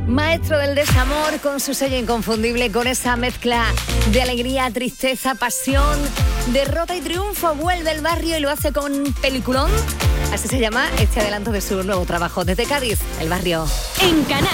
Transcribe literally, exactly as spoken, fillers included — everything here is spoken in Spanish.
Maestro del desamor, con su sello inconfundible, con esa mezcla de alegría, tristeza, pasión, derrota y triunfo. Vuelve el barrio y lo hace con peliculón. Así se llama este adelanto de su nuevo trabajo. Desde Cádiz, el barrio. En Canal